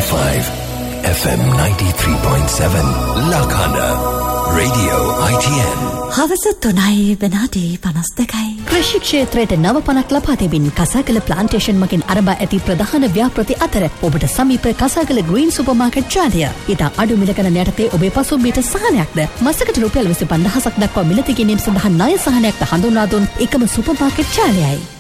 101.5 FM 93.7 Lakana Radio ITN. හවස 3යි විනාඩි 52යි. කෘෂි ක්ෂේත්‍රයට නව පණක් ලබා දෙමින් කසාගල ප්ලාන්ටේෂන් මගින් අරඹා ඇති ප්‍රධාන ව්‍යාපෘති අතර ඔබට සමීප කසාගල ග්‍රීන් සුපර්මාකට් ජාලය. ඊට අඩු මිල ගණන් යටතේ ඔබේ පසුම්බියට සහනයක්ද මසකට රුපියල් 25000ක් දක්වා මිලදී ගැනීම සඳහා ණය සහනයක්ද හඳුන්වා දුන් එකම සුපර්මාකට් ජාලයයි.